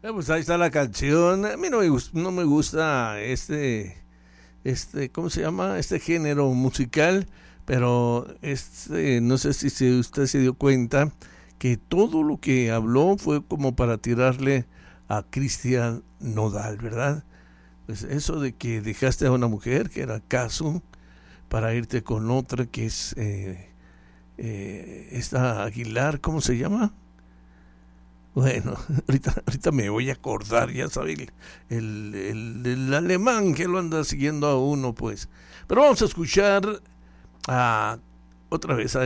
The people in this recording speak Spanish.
Pues ahí está la canción. A mí no me gusta ¿cómo se llama? Este género musical, pero no sé si usted se dio cuenta que todo lo que habló fue como para tirarle a Cristian Nodal, ¿verdad? Pues eso de que dejaste a una mujer, que era Casu, para irte con otra que es esta Aguilar, ¿cómo se llama? Bueno, ahorita me voy a acordar, ya sabes, el alemán que lo anda siguiendo a uno, pues. Pero vamos a escuchar otra vez a